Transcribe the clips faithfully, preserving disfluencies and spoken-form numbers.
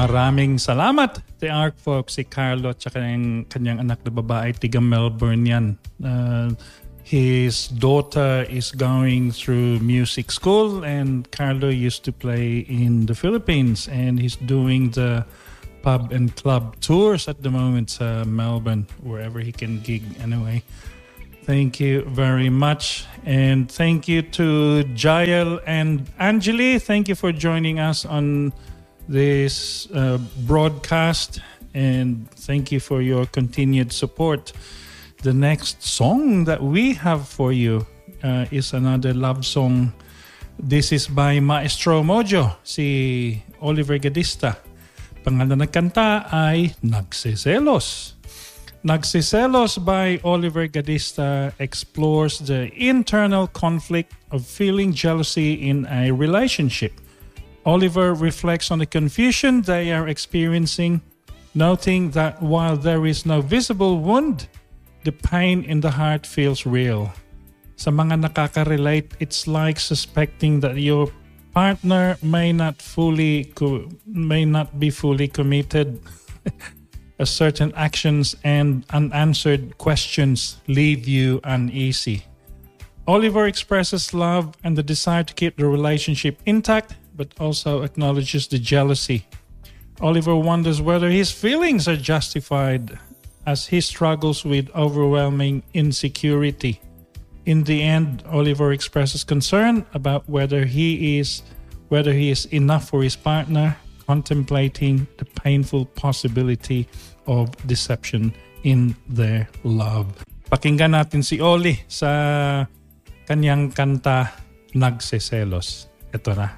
Maraming salamat to our folks, si Carlo at saka yung kanyang anak na babae, tiga Melbourne yan. Uh, his daughter is going through music school and Carlo used to play in the Philippines and he's doing the pub and club tours at the moment sa Melbourne, wherever he can gig anyway. Thank you very much. And thank you to Jael and Anjali. Thank you for joining us on this uh, broadcast, and thank you for your continued support. The next song that we have for you uh, is another love song. This is by Maestro Mojo, si Oliver Gadista. Pangalan ng kanta ay Nagsiselos. Nagsiselos by Oliver Gadista explores the internal conflict of feeling jealousy in a relationship. Oliver reflects on the confusion they are experiencing, noting that while there is no visible wound, the pain in the heart feels real. Sa mga nakaka-relate, it's like suspecting that your partner may not fully may not be fully committed. As certain actions and unanswered questions leave you uneasy. Oliver expresses love and the desire to keep the relationship intact, but also acknowledges the jealousy. Oliver wonders whether his feelings are justified as he struggles with overwhelming insecurity. In the end, Oliver expresses concern about whether he is whether he is enough for his partner, contemplating the painful possibility of deception in their love. Pakinggan natin si Oli sa kanyang kanta Nagsiselos. Ito na.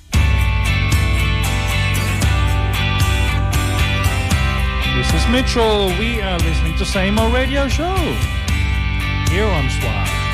This is Mitchell. We are listening to Same Old Radio Show here on Swag.